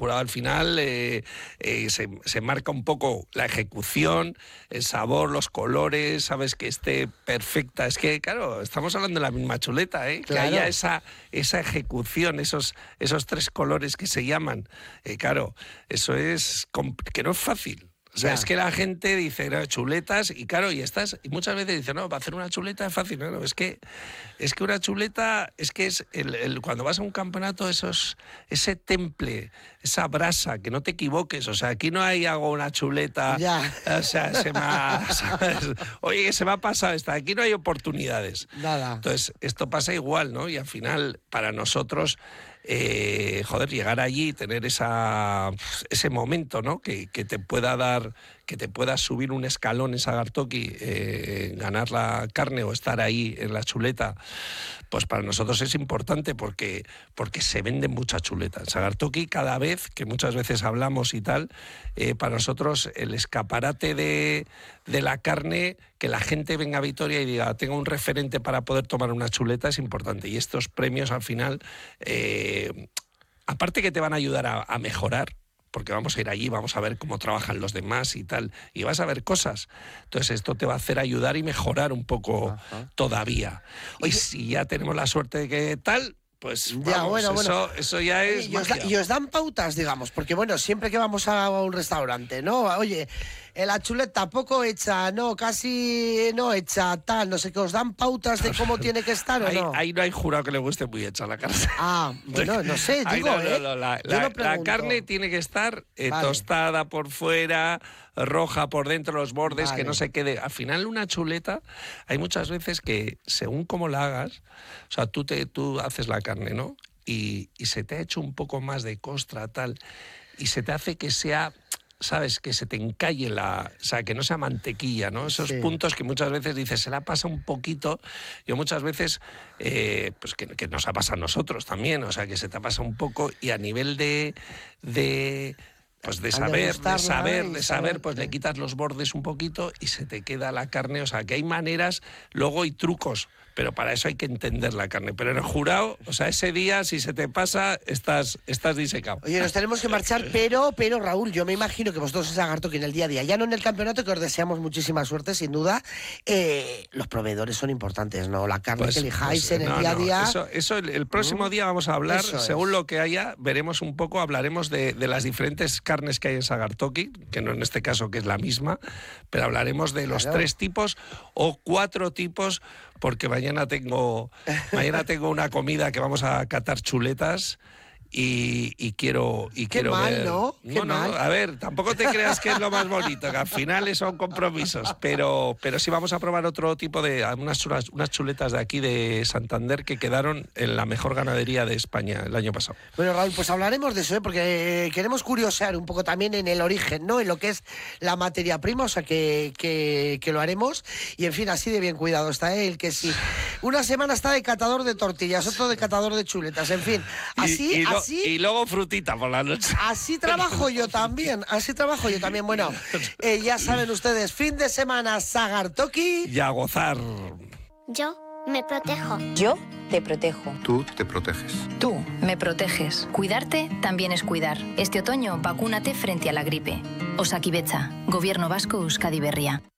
jurado al final se marca un poco la ejecución, el sabor, los colores, sabes que esté perfecta. Es que, claro, estamos hablando de la misma chuleta, ¿eh? Claro. Que haya esa ejecución, esos 3 colores que se llaman. Claro, eso es que no es fácil. O sea, es que la gente dice, no, chuletas, y claro, y muchas veces dicen, no, para hacer una chuleta es fácil. No, es que una chuleta, es que es cuando vas a un campeonato, ese temple, esa brasa, que no te equivoques. O sea, aquí no hago una chuleta, o sea, ¿sabes? Oye, se me ha pasado esta, aquí no hay oportunidades. Nada. Entonces, esto pasa igual, ¿no? Y al final, para nosotros, llegar allí y tener ese momento, ¿no? Que te pueda dar, que te pueda subir un escalón en Sagartoki, ganar la carne o estar ahí en la chuleta, pues para nosotros es importante porque se venden mucha chuleta. En Sagartoki, cada vez, que muchas veces hablamos y tal, para nosotros el escaparate de la carne, que la gente venga a Vitoria y diga, tengo un referente para poder tomar una chuleta, es importante. Y estos premios al final, aparte que te van a ayudar a mejorar, porque vamos a ir allí, vamos a ver cómo trabajan los demás y tal, y vas a ver cosas. Entonces esto te va a hacer ayudar y mejorar un poco todavía. Y si ya tenemos la suerte de que tal, pues vamos, eso ya es magia. Y os dan pautas, digamos, porque bueno, siempre que vamos a un restaurante, ¿no? Oye, la chuleta poco hecha, no, casi no hecha, tal, no sé qué, ¿os dan pautas de cómo tiene que estar o no? Ahí no hay jurado que le guste muy hecha la carne. Bueno, no sé, digo, la carne tiene que estar tostada por fuera, roja por dentro, los bordes, que no se quede. Al final una chuleta, hay muchas veces que según cómo la hagas, o sea, tú haces la carne, ¿no? Y se te ha hecho un poco más de costra, tal, y se te hace que sea, ¿sabes? Que se te encalle o sea, que no sea mantequilla, ¿no? Esos puntos que muchas veces dices, se la pasa un poquito. Yo muchas veces, pues que nos ha pasado a nosotros también, o sea, que se te pasa un poco, y a nivel de saber, pues le quitas los bordes un poquito y se te queda la carne. O sea, que hay maneras, luego hay trucos, pero para eso hay que entender la carne. Pero en el jurado, o sea, ese día, si se te pasa, estás disecado. Oye, nos tenemos que marchar, pero Raúl, yo me imagino que vosotros en Sagartoki, en el día a día, ya no en el campeonato, que os deseamos muchísima suerte, sin duda, los proveedores son importantes, ¿no? La carne que elijáis en el día a día. Eso el próximo día vamos a hablar, según lo que haya, veremos un poco, hablaremos de las diferentes carnes que hay en Sagartoki, que no en este caso que es la misma, pero hablaremos de los 3 tipos o 4 tipos, porque mañana tengo una comida que vamos a catar chuletas y quiero mal, ver. ¿no? Qué mal. A ver, tampoco te creas que es lo más bonito, que al final son compromisos, pero sí vamos a probar otro tipo de unas chuletas de aquí de Santander que quedaron en la mejor ganadería de España el año pasado. Bueno, Raúl, pues hablaremos de eso, porque queremos curiosear un poco también en el origen, ¿no? En lo que es la materia prima, o sea, que lo haremos. Y en fin, así de bien cuidado está él, que sí. Una semana está de catador de tortillas, otro de catador de chuletas, en fin. Así. Y luego frutita por la noche. Así trabajo yo también. Bueno, ya saben ustedes, fin de semana Sagartoki. Y a gozar. Yo me protejo. Yo te protejo. Tú te proteges. Tú me proteges. Cuidarte también es cuidar. Este otoño, vacúnate frente a la gripe. Osakidetza, Gobierno Vasco, Euskadi Berria.